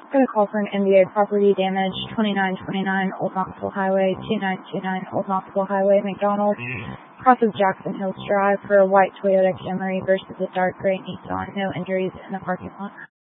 Got a call for an NBA property damage, 2929 Old Knoxville Highway, 2929 Old Knoxville Highway, McDonald, cross of Jackson Hills Drive for a white Toyota Camry versus a dark gray Nissan. No injuries in the parking lot.